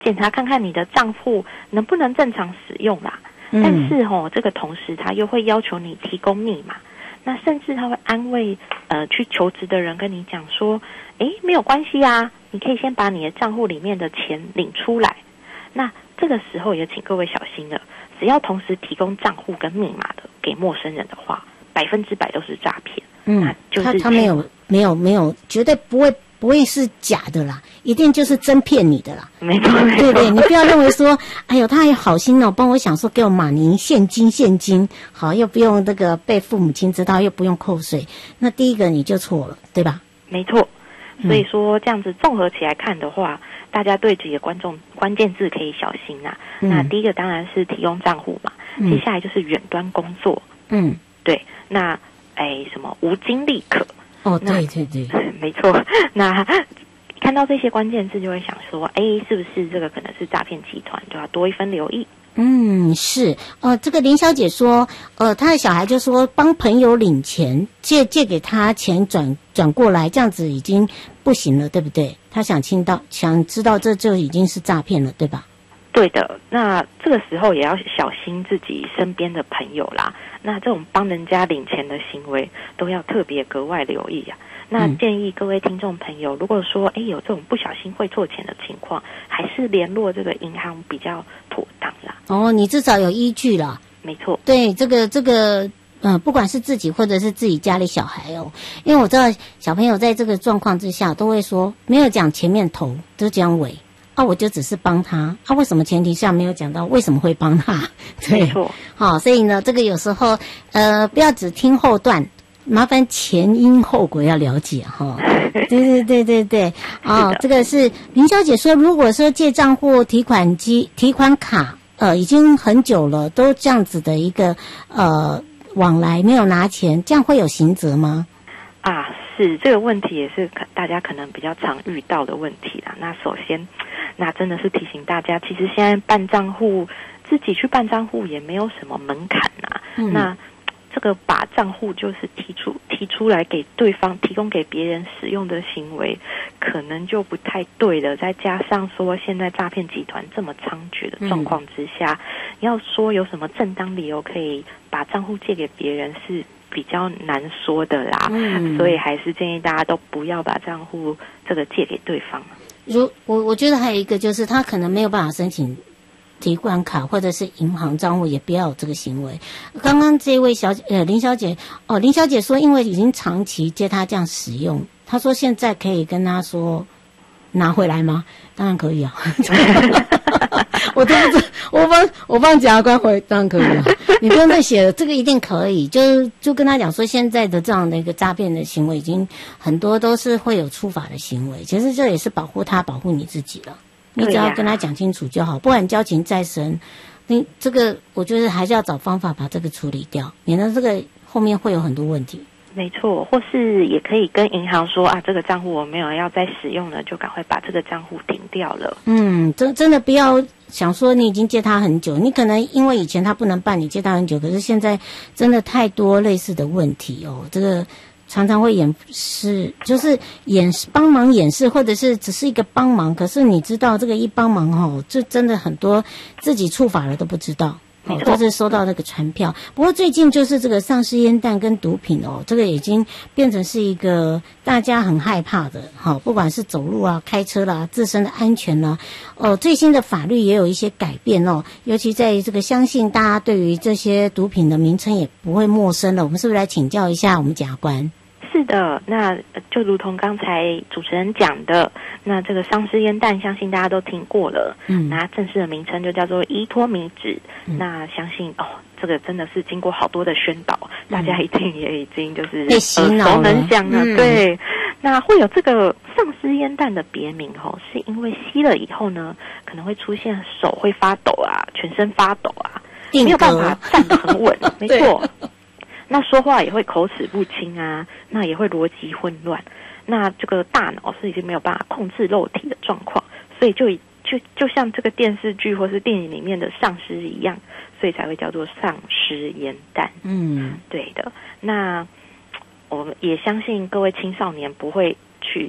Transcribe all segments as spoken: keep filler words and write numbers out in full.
检查看看你的账户能不能正常使用啦。嗯、但是吼、哦，这个同时他又会要求你提供密码，那甚至他会安慰呃去求职的人跟你讲说，诶，没有关系啊，你可以先把你的账户里面的钱领出来。那这个时候也请各位小心了，只要同时提供账户跟密码的给陌生人的话，百分之百都是诈骗。 嗯，那就是他他没有没有没有，绝对不会不会是假的啦，一定就是真骗你的啦。 没错， 对对，你不要认为说，哎呦，他还好心哦，帮我想说给我马宁现金现金，好，又不用这个被父母亲知道，又不用扣税，那第一个你就错了，对吧？ 没错，所以说这样子综合起来看的话，大家对几个观众关键字可以小心啊。嗯、那第一个当然是提供账户嘛，嗯、接下来就是远端工作，嗯，对，那哎什么无金立可。 哦，对对对， 没错。那看到这些关键字，就会想说，哎，是不是这个可能是诈骗集团，就要多一分留意。 嗯，是。呃，这个林小姐说，呃，她的小孩就说帮朋友领钱，借借给他钱转转过来，这样子已经不行了，对不对？她想听到，想知道这就已经是诈骗了，对吧？ 对的，那这个时候也要小心自己身边的朋友啦。那这种帮人家领钱的行为，都要特别格外留意啊。那建议各位听众朋友，如果说哎有这种不小心汇错钱的情况，还是联络这个银行比较妥当啦。 哦，你至少有依据啦。 没错， 对，这个这个。嗯，不管是自己或者是自己家里小孩哦，因为我知道小朋友在这个状况之下都会说没有讲前面头，都讲尾啊，我就只是帮他啊，为什么前提下没有讲到为什么会帮他？对， 没错， 好、哦，所以呢，这个有时候呃，不要只听后段，麻烦前因后果要了解哈、哦。对对对对对，哦，这个是林小姐说，如果说借账户、提款机、提款卡，呃，已经很久了，都这样子的一个呃。往来没有拿钱，这样会有刑责吗？ 啊，是这个问题也是大家可能比较常遇到的问题啦。那首先，那真的是提醒大家，其实现在办账户，自己去办账户也没有什么门槛啊。嗯、那这个把账户就是提出提出来给对方提供给别人使用的行为，可能就不太对了。再加上说现在诈骗集团这么猖獗的状况之下，嗯、要说有什么正当理由可以把账户借给别人是比较难说的啦。嗯、所以还是建议大家都不要把账户这个借给对方。 如我我觉得还有一个就是他可能没有办法申请提款卡或者是银行账户，也不要有这个行为。刚刚这位小姐呃林小姐哦林小姐说，因为已经长期接她这样使用，她说现在可以跟她说拿回来吗？当然可以啊。我都不知我帮我帮检察官回，当然可以啊。你不用再写了，这个一定可以。就就跟他讲说，现在的这样的一个诈骗的行为，已经很多都是会有触法的行为。其实这也是保护他、保护你自己了。你只要跟他讲清楚就好，不管交情再深，你这个我觉得还是要找方法把这个处理掉，免得这个后面会有很多问题。 没错，或是也可以跟银行说啊，这个账户我没有要再使用了，就赶快把这个账户停掉了。嗯， 真真的不要想说你已经借他很久，你可能因为以前他不能办，你借他很久，可是现在真的太多类似的问题哦，这个常常会掩饰，就是掩帮忙掩饰，或者是只是一个帮忙，可是你知道这个一帮忙哦，这真的很多自己触法了都不知道。哦，就是收到那个传票。不过最近就是这个丧尸烟弹跟毒品哦，这个已经变成是一个大家很害怕的。好、哦，不管是走路啊、开车啦、自身的安全啦，哦，最新的法律也有一些改变哦。尤其在这个，相信大家对于这些毒品的名称也不会陌生了。我们是不是来请教一下我们检察官？ 是的，那就如同刚才主持人讲的，那这个丧尸烟弹相信大家都听过了，嗯，那正式的名称就叫做依托米脂，嗯、那相信哦，这个真的是经过好多的宣导，嗯、大家一定也已经就是被洗脑了， 耳熟能详了，嗯、对。那会有这个丧尸烟弹的别名哦，是因为吸了以后呢，可能会出现手会发抖啊，全身发抖啊，没有办法站得很稳，没错。那说话也会口齿不清啊，那也会逻辑混乱，那这个大脑是已经没有办法控制肉体的状况，所以就就就像这个电视剧或是电影里面的丧尸一样，所以才会叫做丧尸烟弹。嗯，对的。那我们也相信各位青少年不会去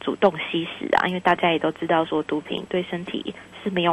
主动吸食啊，因为大家也都知道说毒品对身体是没有